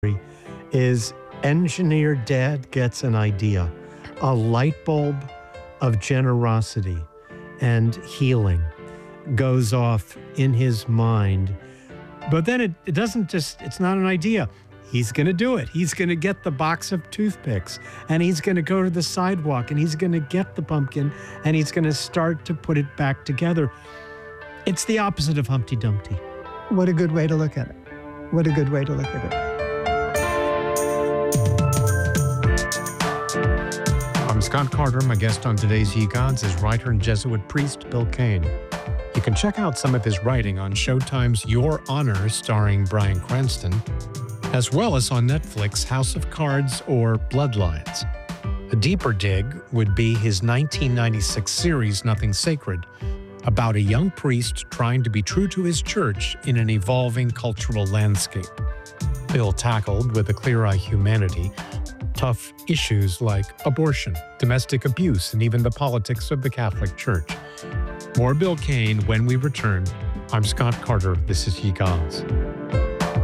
is Engineer Dad gets an idea, a light bulb of generosity and healing goes off in his mind. But then it doesn't just, it's not an idea. He's going to do it. He's going to get the box of toothpicks and he's going to go to the sidewalk and he's going to get the pumpkin and he's going to start to put it back together. It's the opposite of Humpty Dumpty. What a good way to look at it. What a good way to look at it. I'm Scott Carter. My guest on today's Ye Gods is writer and Jesuit priest Bill Kane. You can check out some of his writing on Showtime's Your Honor, starring Bryan Cranston, as well as on Netflix House of Cards or Bloodlines. A deeper dig would be his 1996 series Nothing Sacred, about a young priest trying to be true to his church in an evolving cultural landscape. Bill tackled, with a clear-eye humanity, tough issues like abortion, domestic abuse, and even the politics of the Catholic Church. More Bill Kane when we return. I'm Scott Carter. This is Ye Gods.